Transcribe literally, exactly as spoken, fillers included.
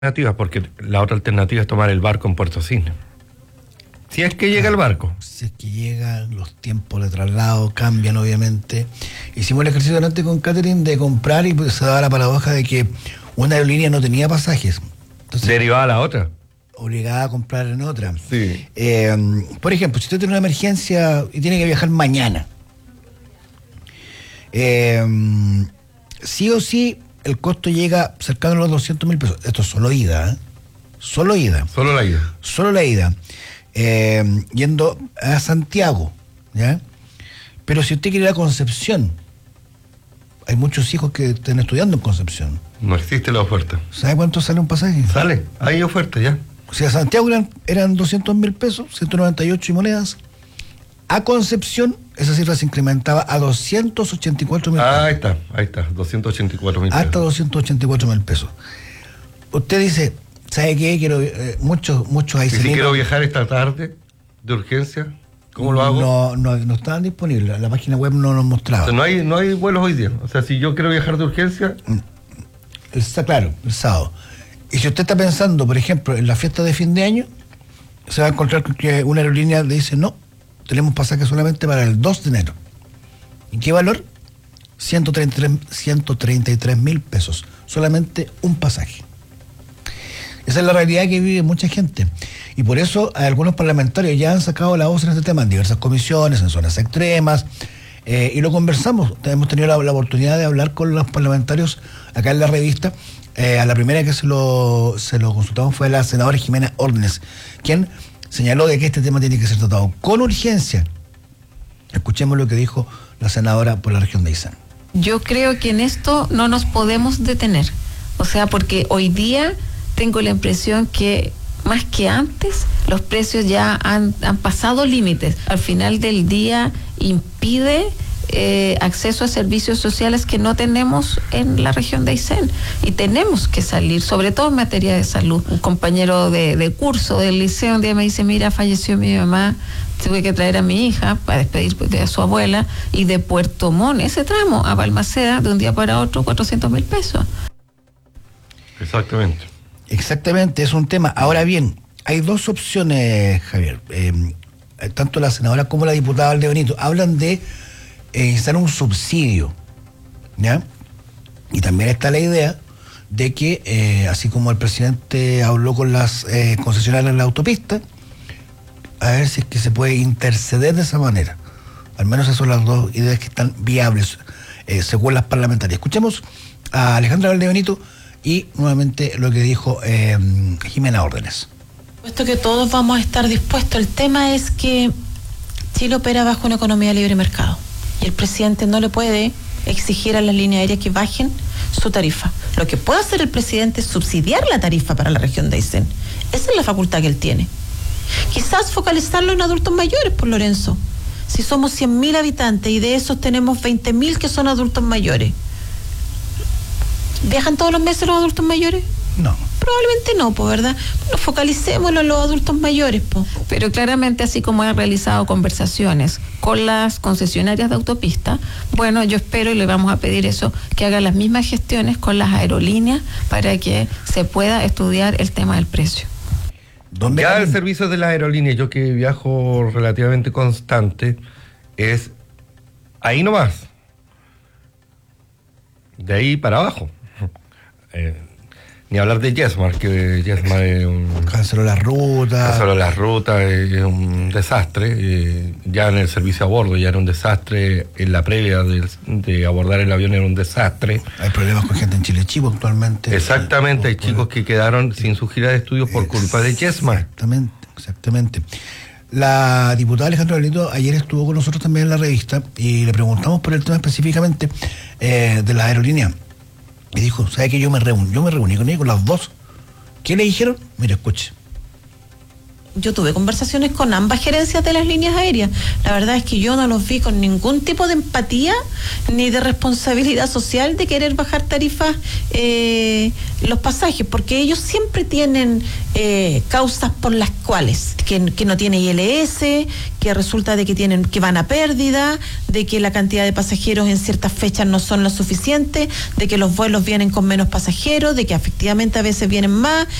alternativas, porque la otra alternativa es tomar el barco en Puerto Cisne. Si es que llega el barco. Si es que llega, los tiempos de traslado cambian, obviamente. Hicimos el ejercicio delante con Catherine de comprar y pues se daba la paradoja de que una aerolínea no tenía pasajes. Entonces, derivada a la otra. Obligada a comprar en otra. Sí. Eh, por ejemplo, si usted tiene una emergencia y tiene que viajar mañana, eh, sí o sí el costo llega cercano a los doscientos mil pesos. Esto es solo ida, ¿eh? Solo ida. Solo la ida. Solo la ida. Eh, yendo a Santiago, ¿ya? Pero si usted quiere ir a Concepción, hay muchos hijos que están estudiando en Concepción. No existe la oferta. ¿Sabe cuánto sale un pasaje? Sale, hay oferta ya. O sea, a Santiago eran, eran doscientos mil pesos, ciento noventa y ocho y monedas. A Concepción, esa cifra se incrementaba a doscientos ochenta y cuatro mil pesos. Ah, ahí está, ahí está, doscientos ochenta y cuatro mil pesos. Hasta doscientos ochenta y cuatro mil pesos. Usted dice, ¿sabe qué? Quiero, eh, muchos, muchos hay. ¿Y si quiero viajar esta tarde de urgencia? ¿Cómo lo hago? No, no, no estaban disponibles, la página web no nos mostraba. O sea, no hay, no hay vuelos hoy día. O sea, si yo quiero viajar de urgencia. Está claro, el sábado. Y si usted está pensando, por ejemplo, en la fiesta de fin de año, se va a encontrar con que una aerolínea le dice, no, tenemos pasaje solamente para el dos de enero. ¿Y qué valor? ciento treinta y tres mil pesos. Solamente un pasaje. Esa es la realidad que vive mucha gente. Y por eso algunos parlamentarios ya han sacado la voz en este tema, en diversas comisiones, en zonas extremas, eh, y lo conversamos. Hemos tenido la, la oportunidad de hablar con los parlamentarios acá en la revista. Eh, a la primera que se lo, se lo consultamos fue la senadora Jimena Órdenes, quien señaló de que este tema tiene que ser tratado con urgencia. Escuchemos lo que dijo la senadora por la región de Aysén. Yo creo que en esto no nos podemos detener. O sea, porque hoy día tengo la impresión que más que antes los precios ya han, han pasado límites. Al final del día impide eh, acceso a servicios sociales que no tenemos en la región de Aysén. Y tenemos que salir, sobre todo en materia de salud. Un compañero de, de curso del liceo un día me dice, mira, falleció mi mamá, tuve que traer a mi hija para despedir de su abuela, y de Puerto Montt, ese tramo a Balmaceda, de un día para otro, cuatrocientos mil pesos. Exactamente. Exactamente, es un tema. Ahora bien, hay dos opciones, Javier. Eh, tanto la senadora como la diputada Valdebenito hablan de eh, instalar un subsidio, ¿ya? Y también está la idea de que, eh, así como el presidente habló con las eh, concesionarias en la autopista, a ver si es que se puede interceder de esa manera. Al menos esas son las dos ideas que están viables, eh, según las parlamentarias. Escuchemos a Alejandra Valdebenito y nuevamente lo que dijo eh, Jimena Órdenes. Puesto que todos vamos a estar dispuestos, el tema es que Chile opera bajo una economía de libre mercado y el presidente no le puede exigir a las líneas aéreas que bajen su tarifa. Lo que puede hacer el presidente es subsidiar la tarifa para la región de Aysén. Esa es la facultad que él tiene. Quizás focalizarlo en adultos mayores, por Lorenzo. Si somos cien mil habitantes y de esos tenemos veinte mil que son adultos mayores, ¿viajan todos los meses los adultos mayores? No. Probablemente no, pues, ¿verdad? Bueno, focalicémoslo en los adultos mayores, pues. Pero claramente, así como he realizado conversaciones con las concesionarias de autopista, bueno, yo espero y le vamos a pedir eso, que haga las mismas gestiones con las aerolíneas para que se pueda estudiar el tema del precio. ¿Dónde Ya hay? el servicio de las aerolíneas, yo que viajo relativamente constante, es ahí nomás. De ahí para abajo. Eh, ni hablar de Yesmar, que Yesmar es un... Canceló la ruta. Canceló la ruta, es un desastre. Eh, ya en el servicio a bordo ya era un desastre. En la previa de, de abordar el avión era un desastre. Hay problemas con gente en Chile Chivo actualmente. Exactamente, hay por, chicos que quedaron sin su gira de estudios por culpa de Yesmar. Exactamente, exactamente. La diputada Alejandra Valdebenito ayer estuvo con nosotros también en la revista y le preguntamos por el tema específicamente eh, de las aerolíneas. Y dijo, ¿sabe qué? Yo me reuní, yo me reuní con ella, con las dos. ¿Qué le dijeron? Mira, escuche. yo tuve conversaciones con ambas gerencias de las líneas aéreas. La verdad es que yo no los vi con ningún tipo de empatía ni de responsabilidad social de querer bajar tarifas eh, los pasajes, porque ellos siempre tienen eh, causas por las cuales que, que no tiene I L S, que resulta de que tienen que van a pérdida, de que la cantidad de pasajeros en ciertas fechas no son lo suficiente, de que los vuelos vienen con menos pasajeros, de que efectivamente a veces vienen más